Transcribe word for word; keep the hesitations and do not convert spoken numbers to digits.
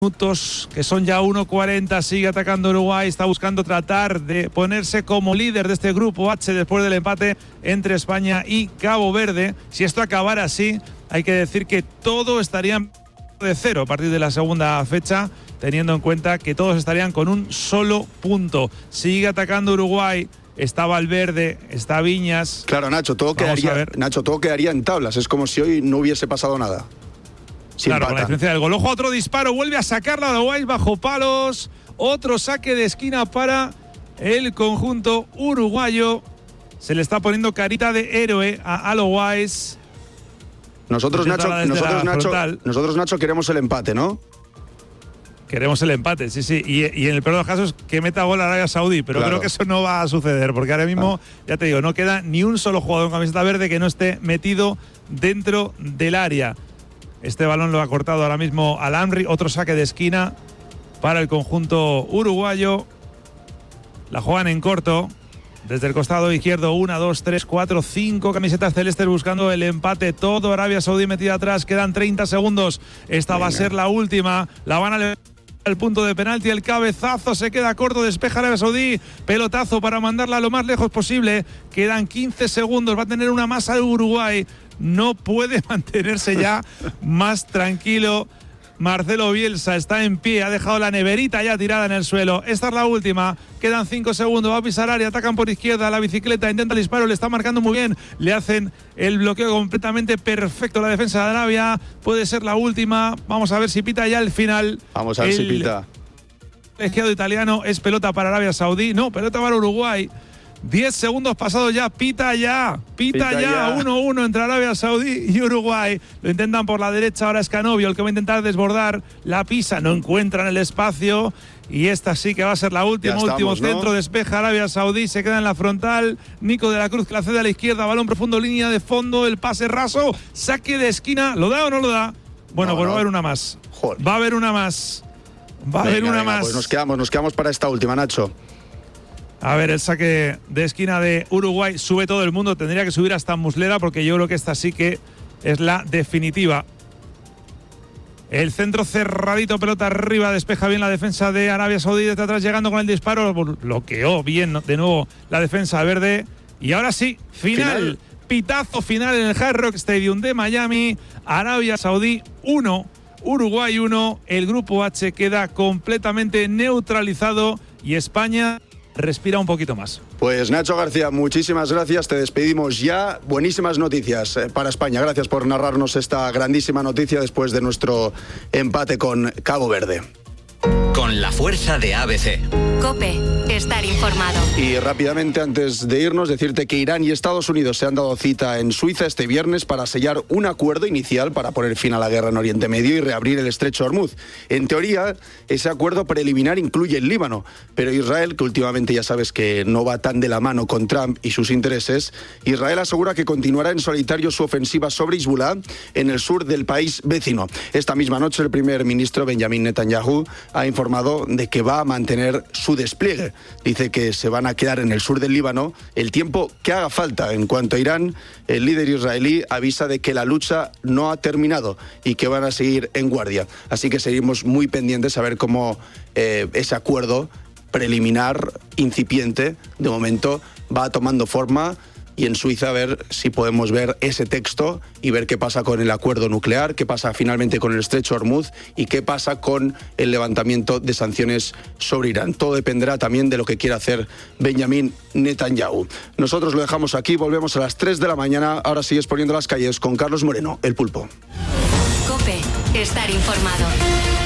minutos, que son ya uno cuarenta, sigue atacando Uruguay, está buscando tratar de ponerse como líder de este grupo H después del empate entre España y Cabo Verde. Si esto acabara así, hay que decir que todo estaría de cero a partir de la segunda fecha, teniendo en cuenta que todos estarían con un solo punto. Sigue atacando Uruguay, está Valverde, está Viñas. Claro, Nacho, todo quedaría, Nacho, todo quedaría en tablas, es como si hoy no hubiese pasado nada. Claro, con la diferencia del gol. Ojo, otro disparo, vuelve a sacarla Uruguay bajo palos. Otro saque de esquina para el conjunto uruguayo. Se le está poniendo carita de héroe a Alois. Nosotros, Nacho, nosotros, Nacho, nosotros, Nacho, queremos el empate, ¿no? Queremos el empate, sí, sí. Y, y en el peor de los casos, que meta gol a Arabia Saudí. Pero claro, creo que eso no va a suceder, porque ahora mismo, ah. ya te digo, no queda ni un solo jugador con camiseta verde que no esté metido dentro del área. Este balón lo ha cortado ahora mismo Al-Amri. Otro saque de esquina para el conjunto uruguayo. La juegan en corto. Desde el costado izquierdo, una, dos, tres, cuatro, cinco camisetas celestes buscando el empate. Todo Arabia Saudí metida atrás. Quedan treinta segundos. Esta Venga. va a ser la última. La van a levantar al punto de penalti. El cabezazo se queda corto. Despeja Arabia Saudí. Pelotazo para mandarla lo más lejos posible. Quedan quince segundos. Va a tener una masa de Uruguay. No puede mantenerse ya más tranquilo. Marcelo Bielsa está en pie, ha dejado la neverita ya tirada en el suelo. Esta es la última, quedan cinco segundos, va a pisar área, atacan por izquierda, la bicicleta, intenta el disparo, le está marcando muy bien, le hacen el bloqueo completamente perfecto la defensa de Arabia, puede ser la última, vamos a ver si pita ya el final. Vamos a ver el si pita. El colegiado italiano es pelota para Arabia Saudí, no, pelota para Uruguay. diez segundos pasados ya, pita ya, pita, pita ya, uno uno entre Arabia Saudí y Uruguay. Lo intentan por la derecha, ahora es Canovio el que va a intentar desbordar, la pisa, no encuentran el espacio y esta sí que va a ser la última, estamos, último centro, ¿no? Despeja Arabia Saudí, se queda en la frontal, Nico de la Cruz que la cede a la izquierda, balón profundo, línea de fondo, el pase raso, saque de esquina, ¿lo da o no lo da? Bueno, no, pues no. va a haber una más, Joder. va a haber una más, va a venga, haber una venga, más. Pues nos quedamos, nos quedamos para esta última, Nacho. A ver, el saque de esquina de Uruguay, sube todo el mundo, tendría que subir hasta Muslera porque yo creo que esta sí que es la definitiva. El centro cerradito, pelota arriba, despeja bien la defensa de Arabia Saudí, desde atrás llegando con el disparo, bloqueó bien de nuevo la defensa verde. Y ahora sí, final, final. pitazo final en el Hard Rock Stadium de Miami, Arabia Saudí uno, Uruguay uno, el grupo H queda completamente neutralizado y España respira un poquito más. Pues Nacho García, muchísimas gracias, te despedimos ya. Buenísimas noticias para España, gracias por narrarnos esta grandísima noticia después de nuestro empate con Cabo Verde. Con la fuerza de A B C. COPE, estar informado. Y rápidamente, antes de irnos, decirte que Irán y Estados Unidos se han dado cita en Suiza este viernes para sellar un acuerdo inicial para poner fin a la guerra en Oriente Medio y reabrir el estrecho de Hormuz. En teoría, ese acuerdo preliminar incluye el Líbano, pero Israel, que últimamente ya sabes que no va tan de la mano con Trump y sus intereses, Israel asegura que continuará en solitario su ofensiva sobre Hezbollah en el sur del país vecino. Esta misma noche, el primer ministro Benjamin Netanyahu ha informado de que va a mantener su despliegue. Dice que se van a quedar en el sur del Líbano el tiempo que haga falta. En cuanto a Irán, el líder israelí avisa de que la lucha no ha terminado y que van a seguir en guardia. Así que seguimos muy pendientes a ver cómo eh, ese acuerdo preliminar, incipiente, de momento va tomando forma. Y en Suiza a ver si podemos ver ese texto y ver qué pasa con el acuerdo nuclear, qué pasa finalmente con el estrecho Hormuz y qué pasa con el levantamiento de sanciones sobre Irán. Todo dependerá también de lo que quiera hacer Benjamin Netanyahu. Nosotros lo dejamos aquí, volvemos a las tres de la mañana. Ahora sigues poniendo las calles con Carlos Moreno, El Pulpo. COPE, estar informado.